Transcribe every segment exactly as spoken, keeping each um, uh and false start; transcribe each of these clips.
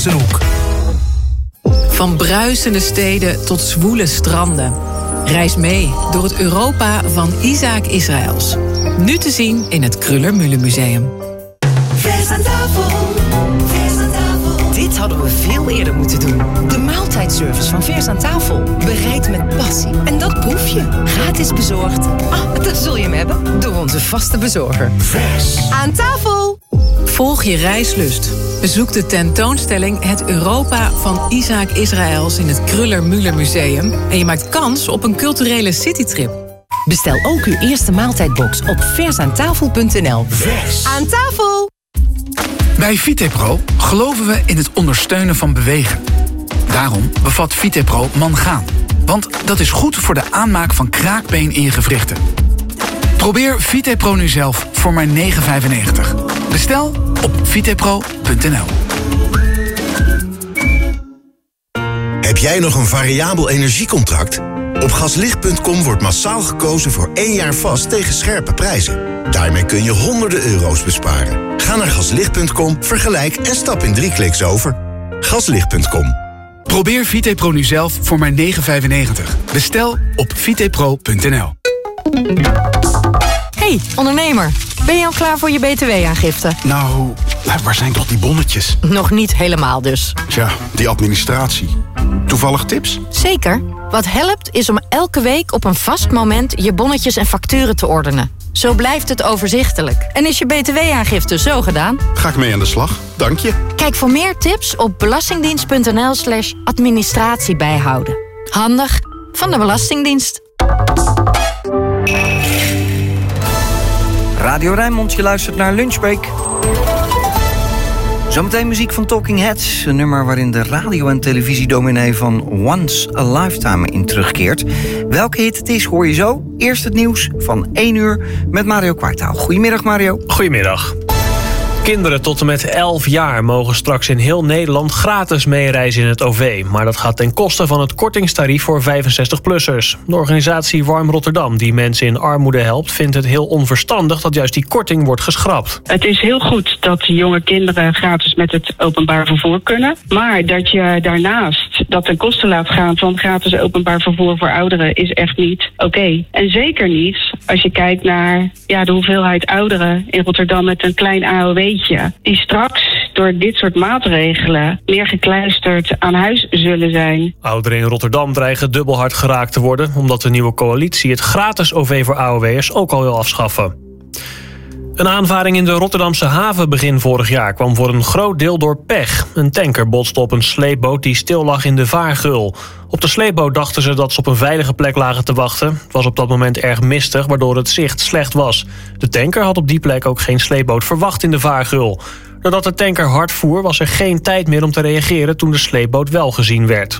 Achterhoek. Van bruisende steden tot zwoele stranden. Reis mee door het Europa van Isaac Israëls. Nu te zien in het Kruller-Müller-museum. Vers aan tafel, vers aan tafel. Dit hadden we veel eerder moeten doen. De maaltijdservice van Vers aan tafel. Bereid met passie. En dat proef je. Gratis bezorgd. Ah, daar zul je hem hebben. Door onze vaste bezorger. Vers aan tafel. Volg je reislust. Bezoek de tentoonstelling Het Europa van Isaac Israëls in het Kruller-Müller-museum. En je maakt kans op een culturele citytrip. Bestel ook uw eerste maaltijdbox op versaantafel punt n l. Vers aan tafel. Bij Vitepro geloven we in het ondersteunen van bewegen. Daarom bevat Vitepro mangaan. Want dat is goed voor de aanmaak van kraakbeen in je gewrichten. Probeer Vitepro nu zelf voor maar negen vijfennegentig. Bestel op vitepro punt n l. Heb jij nog een variabel energiecontract? Op gaslicht punt com wordt massaal gekozen voor één jaar vast tegen scherpe prijzen. Daarmee kun je honderden euro's besparen. Ga naar gaslicht punt com, vergelijk en stap in drie kliks over. gaslicht punt com. Probeer Vitepro nu zelf voor maar negen vijfennegentig. Bestel op vitepro punt n l. Hey, ondernemer. Ben je al klaar voor je B T W-aangifte? Nou, waar zijn toch die bonnetjes? Nog niet helemaal dus. Tja, die administratie. Toevallig tips? Zeker. Wat helpt is om elke week op een vast moment je bonnetjes en facturen te ordenen. Zo blijft het overzichtelijk. En is je B T W-aangifte zo gedaan? Ga ik mee aan de slag. Dank je. Kijk voor meer tips op belastingdienst punt n l slash administratie bijhouden. Handig van de Belastingdienst. Radio Rijnmond, je luistert naar Lunchbreak. Zometeen muziek van Talking Heads. Een nummer waarin de radio- en televisiedominee van Once a Lifetime in terugkeert. Welke hit het is, hoor je zo. Eerst het nieuws van één uur met Mario Kwartaal. Goedemiddag, Mario. Goedemiddag. Kinderen tot en met elf jaar mogen straks in heel Nederland gratis meereizen in het O V. Maar dat gaat ten koste van het kortingstarief voor vijfenzestig-plussers. De organisatie Warm Rotterdam, die mensen in armoede helpt, vindt het heel onverstandig dat juist die korting wordt geschrapt. Het is heel goed dat jonge kinderen gratis met het openbaar vervoer kunnen. Maar dat je daarnaast dat ten koste laat gaan van gratis openbaar vervoer voor ouderen is echt niet oké. Okay. En zeker niet als je kijkt naar ja, de hoeveelheid ouderen in Rotterdam met een klein A O W. Die straks door dit soort maatregelen meer gekluisterd aan huis zullen zijn. Ouderen in Rotterdam dreigen dubbel hard geraakt te worden, omdat de nieuwe coalitie het gratis O V voor A O W'ers ook al wil afschaffen. Een aanvaring in de Rotterdamse haven begin vorig jaar kwam voor een groot deel door pech. Een tanker botste op een sleepboot die stil lag in de vaargeul. Op de sleepboot dachten ze dat ze op een veilige plek lagen te wachten. Het was op dat moment erg mistig, waardoor het zicht slecht was. De tanker had op die plek ook geen sleepboot verwacht in de vaargeul. Doordat de tanker hard voer, was er geen tijd meer om te reageren toen de sleepboot wel gezien werd.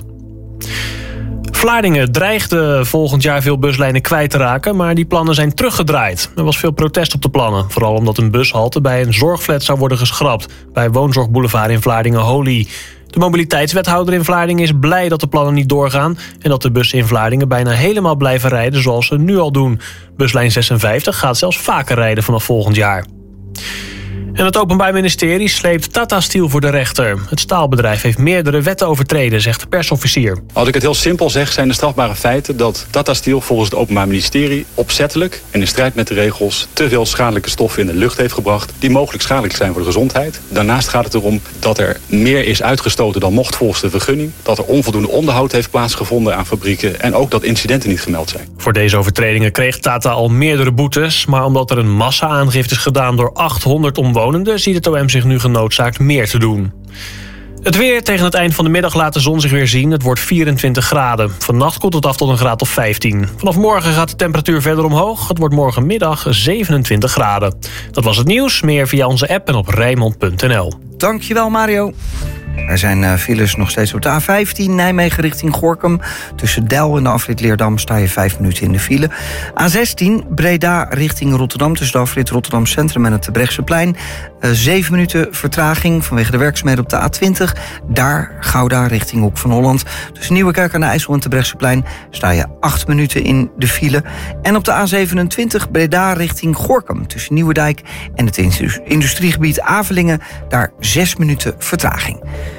Vlaardingen dreigde volgend jaar veel buslijnen kwijt te raken, maar die plannen zijn teruggedraaid. Er was veel protest op de plannen, vooral omdat een bushalte bij een zorgflat zou worden geschrapt, bij Woonzorgboulevard in Vlaardingen-Holy. De mobiliteitswethouder in Vlaardingen is blij dat de plannen niet doorgaan en dat de bussen in Vlaardingen bijna helemaal blijven rijden zoals ze nu al doen. Buslijn zesenvijftig gaat zelfs vaker rijden vanaf volgend jaar. En het Openbaar Ministerie sleept Tata Steel voor de rechter. Het staalbedrijf heeft meerdere wetten overtreden, zegt de persofficier. Als ik het heel simpel zeg, zijn de strafbare feiten dat Tata Steel volgens het Openbaar Ministerie opzettelijk en in strijd met de regels te veel schadelijke stoffen in de lucht heeft gebracht die mogelijk schadelijk zijn voor de gezondheid. Daarnaast gaat het erom dat er meer is uitgestoten dan mocht volgens de vergunning, dat er onvoldoende onderhoud heeft plaatsgevonden aan fabrieken en ook dat incidenten niet gemeld zijn. Voor deze overtredingen kreeg Tata al meerdere boetes, maar omdat er een massa-aangifte is gedaan door achthonderd omwonenden, ziet het O M zich nu genoodzaakt meer te doen. Het weer. Tegen het eind van de middag laat de zon zich weer zien. Het wordt vierentwintig graden. Vannacht koelt het af tot een graad of vijftien. Vanaf morgen gaat de temperatuur verder omhoog. Het wordt morgenmiddag zevenentwintig graden. Dat was het nieuws. Meer via onze app en op rijnmond punt n l. Dankjewel, Mario. Er zijn uh, files nog steeds op de A vijftien, Nijmegen richting Gorinchem. Tussen Deil en de afrit Leerdam sta je vijf minuten in de file. A zestien, Breda richting Rotterdam. Tussen de afrit Rotterdam Centrum en het Terbrechtseplein. Uh, zeven minuten vertraging vanwege de werkzaamheden op de A twintig. Daar, Gouda richting Hoek van Holland. Tussen Nieuwekerk aan de IJssel en Terbrechtseplein sta je acht minuten in de file. En op de A zevenentwintig, Breda richting Gorinchem. Tussen Nieuwedijk en het industriegebied Avelingen. Daar zes minuten vertraging. Zo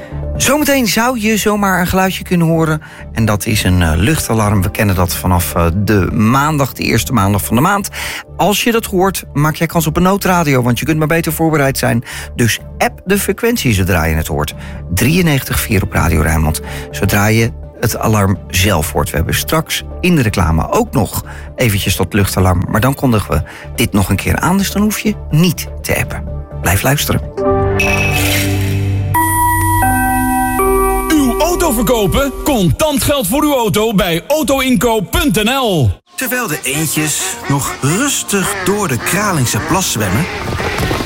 Zometeen zou je zomaar een geluidje kunnen horen. En dat is een uh, luchtalarm. We kennen dat vanaf uh, de maandag, de eerste maandag van de maand. Als je dat hoort, maak jij kans op een noodradio, want je kunt maar beter voorbereid zijn. Dus app de frequentie zodra je het hoort. drieënnegentig komma vier op Radio Rijnmond. Zodra je het alarm zelf hoort. We hebben straks in de reclame ook nog eventjes dat luchtalarm. Maar dan kondigen we dit nog een keer aan, dus dan hoef je niet te appen. Blijf luisteren. Uw auto verkopen? Contant geld voor uw auto bij autoinkoop punt n l. Terwijl de eendjes nog rustig door de Kralingse plas zwemmen,